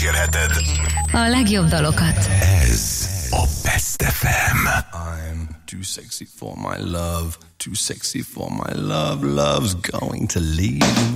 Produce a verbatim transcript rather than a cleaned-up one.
kísérheted a legjobb dalokat. Ez a Best ef em. I'm too sexy for my love, too sexy for my love, love's going to leave